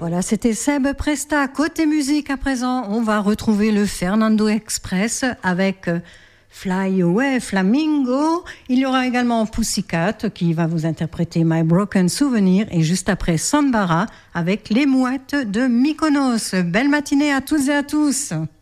Voilà, c'était Seb Presta. Côté musique, à présent, on va retrouver le Fernando Express avec Fly Away Flamingo. Il y aura également Pussycat qui va vous interpréter My Broken Souvenir et juste après Sambara avec Les Mouettes de Mykonos. Belle matinée à toutes et à tous.